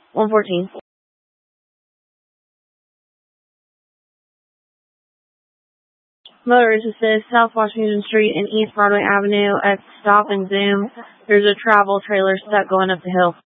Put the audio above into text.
114. Motorist assist, South Washington Street and East Broadway Avenue at Stop and Zoom. There's a travel trailer stuck going up the hill.